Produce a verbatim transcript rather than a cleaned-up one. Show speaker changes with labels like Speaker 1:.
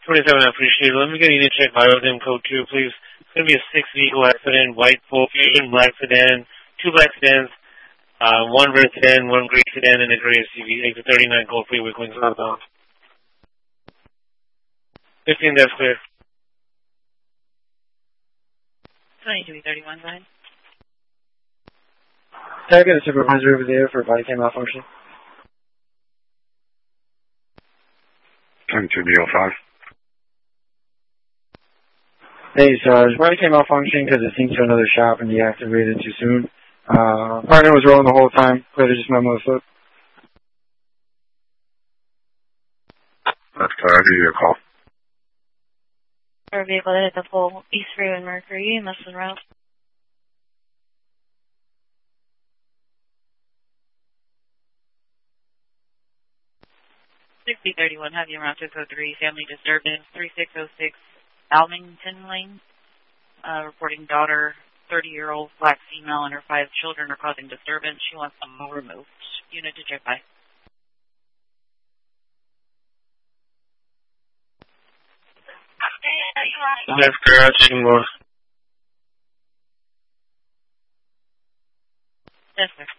Speaker 1: twenty-seven, I appreciate it. Let me get you to check Biodim code two, please. It's going to be a six-vehicle accident, white full fusion, black sedan, two black sedans, uh, one red sedan, one gray sedan, and a gray S U V. Exit thirty-nine, Gold Freeway, Queens, southbound. fifteen, that's clear.
Speaker 2: twenty-two, thirty-one, go ahead.
Speaker 3: Can I get a supervisor over there for body cam malfunction?
Speaker 4: twenty-two, D O five.
Speaker 3: Hey, Sarge, body cam malfunction because it synced to another shop and deactivated too soon. Uh, partner was rolling the whole time. Clearly just memo the slip.
Speaker 4: That's clear. I'll give you a call.
Speaker 2: Our vehicle that hit the full East Freeway and Mercury in Musselman Route. sixty thirty-one, have you around two oh three, family disturbance, three six oh six Almington Lane. Uh, reporting daughter, thirty-year-old black female, and her five children are causing disturbance. She wants them removed. Unit to check by.
Speaker 1: That's clear. I'll check more.
Speaker 2: Yes, sir.